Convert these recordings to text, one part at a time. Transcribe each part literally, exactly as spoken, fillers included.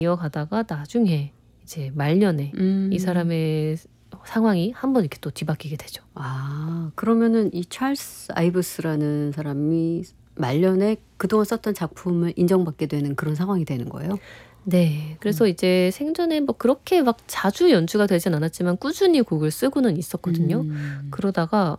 이어가다가 나중에 이제 말년에 음. 이 사람의 상황이 한번 이렇게 또 뒤바뀌게 되죠. 아, 그러면은 이 찰스 아이브스라는 사람이 말년에 그동안 썼던 작품을 인정받게 되는 그런 상황이 되는 거예요? 네. 그래서 이제 생전에 뭐 그렇게 막 자주 연주가 되진 않았지만 꾸준히 곡을 쓰고는 있었거든요. 음. 그러다가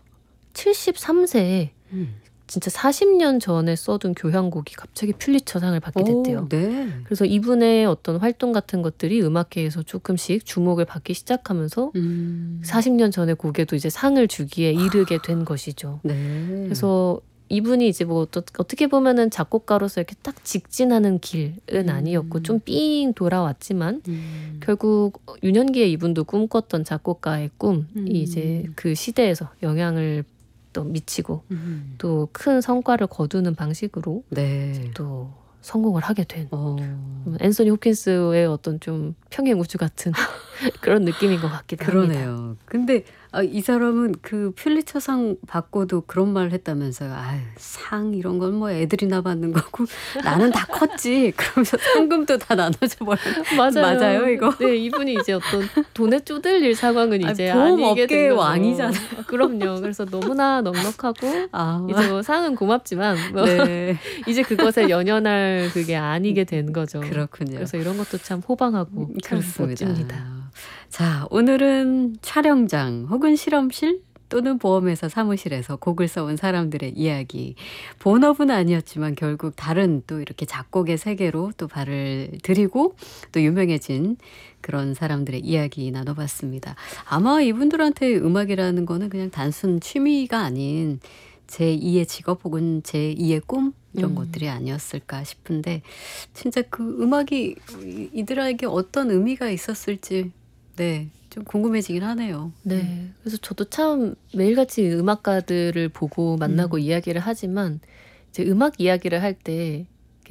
칠십삼 세에 음. 진짜 사십 년 전에 써둔 교향곡이 갑자기 퓰리처상을 받게 됐대요. 오, 네. 그래서 이분의 어떤 활동 같은 것들이 음악계에서 조금씩 주목을 받기 시작하면서 음. 사십 년 전의 곡에도 이제 상을 주기에 이르게 된 것이죠. 네. 그래서 이분이 이제 뭐 또 어떻게 보면은 작곡가로서 이렇게 딱 직진하는 길은 음. 아니었고 좀 삥 돌아왔지만 음. 결국 유년기에 이분도 꿈꿨던 작곡가의 꿈이 음. 이제 그 시대에서 영향을 또 미치고 음. 또 큰 성과를 거두는 방식으로 네. 또 성공을 하게 된 어. 앤서니 홉킨스의 어떤 좀 평행 우주 같은 그런 느낌인 것 같기도 합니다. 그러네요. 근데 아, 이 사람은 그 퓰리처상 받고도 그런 말을 했다면서요. 아유, 상 이런 건 뭐 애들이나 받는 거고 나는 다 컸지. 그러면서 상금도 다 나눠줘 버려. 맞아요. 맞아요, 이거? 네, 이분이 이제 어떤 돈에 쪼들릴 상황은 아니, 이제 보험 아니게 된 업계의 거죠. 왕이잖아요. 그럼요. 그래서 너무나 넉넉하고 아, 이제 뭐 상은 고맙지만 뭐 네. 이제 그것에 연연할 그게 아니게 된 거죠. 그렇군요. 그래서 이런 것도 참 호방하고 음, 참 그렇습니다. 멋집니다. 자, 오늘은 촬영장 혹은 실험실 또는 보험회사 사무실에서 곡을 써온 사람들의 이야기. 본업은 아니었지만 결국 다른 또 이렇게 작곡의 세계로 또 발을 들이고 또 유명해진 그런 사람들의 이야기 나눠봤습니다. 아마 이분들한테 음악이라는 거는 그냥 단순 취미가 아닌 제이의 직업 혹은 제이의 꿈 이런 음. 것들이 아니었을까 싶은데 진짜 그 음악이 이들에게 어떤 의미가 있었을지 네, 좀 궁금해지긴 하네요. 네. 그래서 저도 참 매일같이 음악가들을 보고 만나고 음. 이야기를 하지만 이제 음악 이야기를 할 때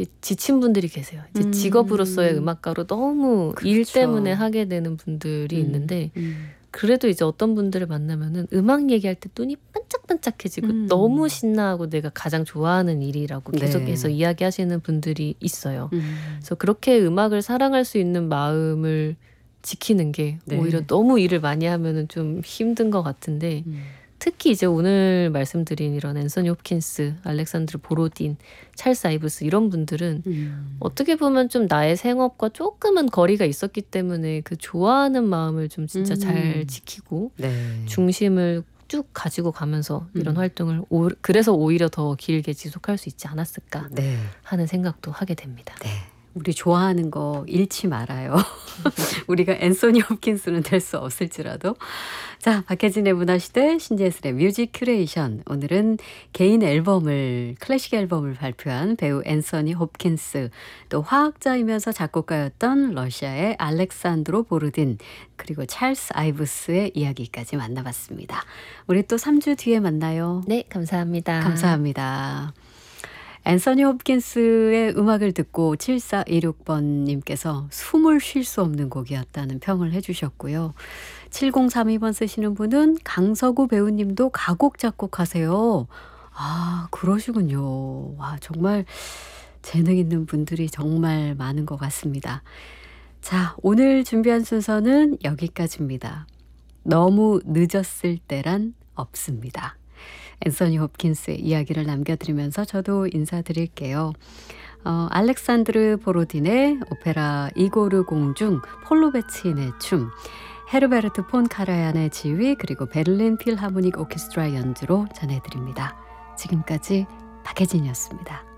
지친 분들이 계세요. 이제 음. 직업으로서의 음악가로 너무 일 그렇죠. 때문에 하게 되는 분들이 음, 있는데 음. 그래도 이제 어떤 분들을 만나면은 음악 얘기할 때 눈이 반짝반짝해지고 음. 너무 신나하고 내가 가장 좋아하는 일이라고 계속해서 네. 이야기하시는 분들이 있어요. 음. 그래서 그렇게 음악을 사랑할 수 있는 마음을 지키는 게 네. 오히려 너무 일을 많이 하면은 좀 힘든 것 같은데 음. 특히 이제 오늘 말씀드린 이런 앤서니 홉킨스, 알렉산드로 보로딘, 찰스 아이브스 이런 분들은 음. 어떻게 보면 좀 나의 생업과 조금은 거리가 있었기 때문에 그 좋아하는 마음을 좀 진짜 음. 잘 지키고 네. 중심을 쭉 가지고 가면서 이런 음. 활동을 오, 그래서 오히려 더 길게 지속할 수 있지 않았을까 네. 하는 생각도 하게 됩니다. 네. 우리 좋아하는 거 잃지 말아요. 우리가 앤서니 홉킨스는 될 수 없을지라도. 자, 박혜진의 문화시대 신재슬의 뮤직 큐레이션. 오늘은 개인 앨범을 클래식 앨범을 발표한 배우 앤서니 홉킨스, 또 화학자이면서 작곡가였던 러시아의 알렉산드로 보르딘, 그리고 찰스 아이브스의 이야기까지 만나봤습니다. 우리 또 삼 주 뒤에 만나요. 네, 감사합니다. 감사합니다. 앤서니 홉킨스의 음악을 듣고 칠사이육 번님께서 숨을 쉴 수 없는 곡이었다는 평을 해주셨고요. 칠공삼이 번 쓰시는 분은 강서구 배우님도 가곡 작곡하세요. 아, 그러시군요. 와, 정말 재능 있는 분들이 정말 많은 것 같습니다. 자, 오늘 준비한 순서는 여기까지입니다. 너무 늦었을 때란 없습니다. 앤서니 홉킨스의 이야기를 남겨드리면서 저도 인사드릴게요. 어, 알렉산드르 보로딘의 오페라 이고르 공중 폴로베치인의 춤, 헤르베르트 폰 카라얀의 지휘, 그리고 베를린 필하모닉 오케스트라 연주로 전해드립니다. 지금까지 박혜진이었습니다.